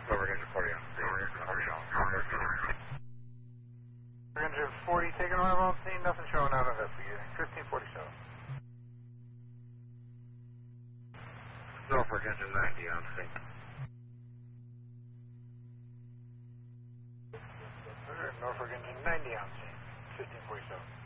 Norfolk engine 40 on scene. Engine 40, taking arrival on scene, nothing showing out investigating. 1547. Norfolk engine 90 on scene. Norfolk engine 90 on scene. 1547.